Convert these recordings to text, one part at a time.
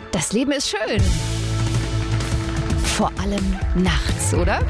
Das Leben ist schön. Vor allem nachts, oder?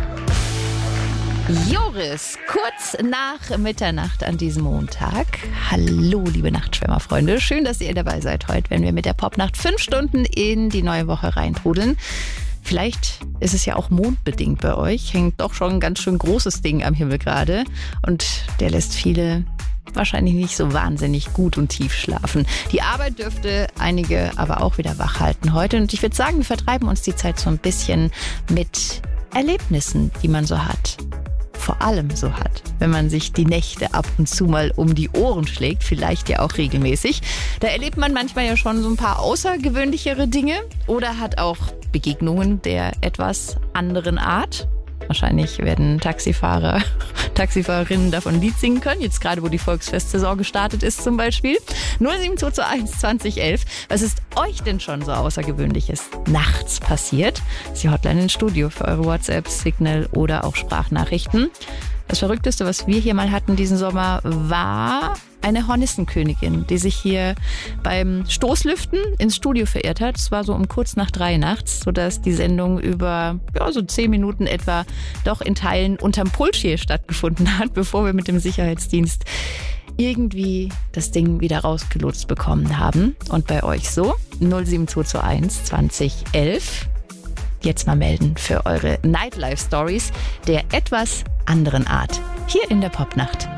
Joris, kurz nach Mitternacht an diesem Montag. Hallo, liebe Nachtschwärmerfreunde. Schön, dass ihr dabei seid heute, wenn wir mit der Popnacht 5 Stunden in die neue Woche reintrudeln. Vielleicht ist es ja auch mondbedingt bei euch. Hängt doch schon ein ganz schön großes Ding am Himmel gerade. Und der lässt viele wahrscheinlich nicht so wahnsinnig gut und tief schlafen. Die Arbeit dürfte einige aber auch wieder wach halten heute. Und ich würde sagen, wir vertreiben uns die Zeit so ein bisschen mit Erlebnissen, die man so hat. Vor allem so hat, wenn man sich die Nächte ab und zu mal um die Ohren schlägt, vielleicht ja auch regelmäßig. Da erlebt man manchmal ja schon so ein paar außergewöhnlichere Dinge oder hat auch Begegnungen der etwas anderen Art. Wahrscheinlich werden Taxifahrerinnen davon ein Lied singen können, jetzt gerade, wo die Volksfestsaison gestartet ist zum Beispiel. 07221 2011. Was ist euch denn schon so Außergewöhnliches nachts passiert? Das ist die Hotline ins Studio für eure WhatsApp, Signal oder auch Sprachnachrichten. Das Verrückteste, was wir hier mal hatten diesen Sommer, war eine Hornissenkönigin, die sich hier beim Stoßlüften ins Studio verirrt hat. Es war so um kurz nach 3 nachts, sodass die Sendung über so 10 Minuten etwa doch in Teilen unterm Pult hier stattgefunden hat, bevor wir mit dem Sicherheitsdienst irgendwie das Ding wieder rausgelotst bekommen haben. Und bei euch so 07221 2011. Jetzt mal melden für eure Nightlife-Stories der etwas anderen Art. Hier in der Popnacht.